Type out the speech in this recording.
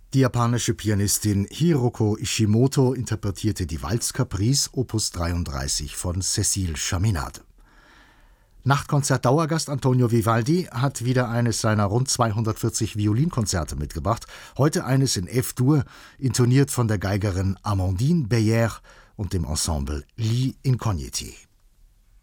Die japanische Pianistin Hiroko Ishimoto interpretierte die Walz-Caprice Opus 33 von Cécile Chaminade. Nachtkonzert-Dauergast Antonio Vivaldi hat wieder eines seiner rund 240 Violinkonzerte mitgebracht, heute eines in F-Dur, intoniert von der Geigerin Amandine Beyer und dem Ensemble Li Incogniti.